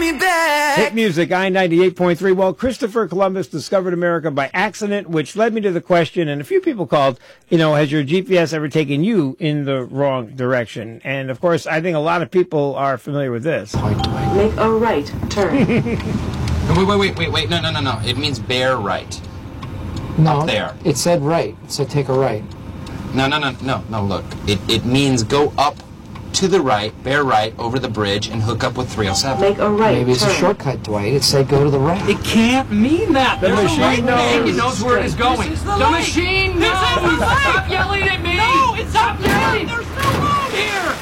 me back. Hit music, I-98.3. Well, Christopher Columbus discovered America by accident, which led me to the question, and a few people called, has your GPS ever taken you in the wrong direction? And, of course, I think a lot of people are familiar with this. Make a right turn. Wait. No. It means bear right. No, up there. It said right. It said take a right. No, look. It means go up to the right, bear right, over the bridge, and hook up with 307. Make a right Maybe it's turn. a shortcut, Dwight. It said go to the right. It can't mean that. The There's machine a light. knows. It knows where it is going. This is the the light. machine This knows. is the light. Stop yelling at me. No, it's Stop not yelling. There's no road here.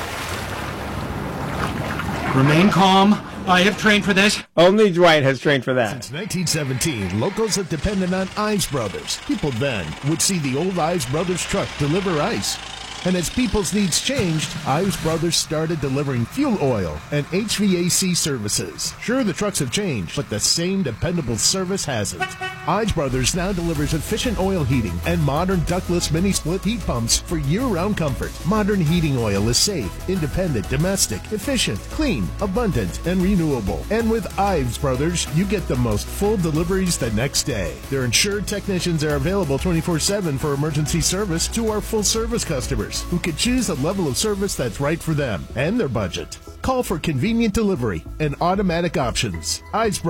Remain calm. I have trained for this. Only Dwight has trained for that. Since 1917, locals have depended on Ives Brothers. People then would see the old Ives Brothers truck deliver ice. And as people's needs changed, Ives Brothers started delivering fuel oil and HVAC services. Sure, the trucks have changed, but the same dependable service hasn't. Ives Brothers now delivers efficient oil heating and modern ductless mini-split heat pumps for year-round comfort. Modern heating oil is safe, independent, domestic, efficient, clean, abundant, and renewable. And with Ives Brothers, you get the most full deliveries the next day. Their insured technicians are available 24/7 for emergency service to our full-service customers, who can choose a level of service that's right for them and their budget. Call for convenient delivery and automatic options. Ives